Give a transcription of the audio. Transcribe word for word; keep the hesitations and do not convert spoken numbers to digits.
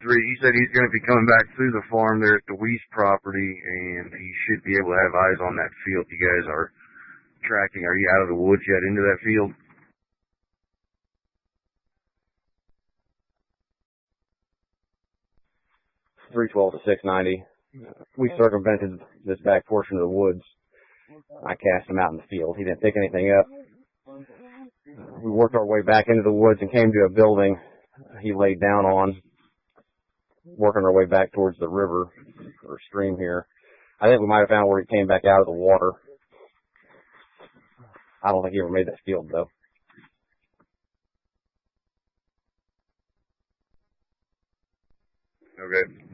Three, he said he's going to be coming back through the farm there at the Weiss property, and he should be able to have eyes on that field you guys are tracking. Are you out of the woods yet into that field? three twelve to six ninety. We circumvented this back portion of the woods. I cast him out in the field. He didn't pick anything up. We worked our way back into the woods and came to a building he laid down on, working our way back towards the river or stream here. I think we might have found where he came back out of the water. I don't think he ever made that field, though. Okay.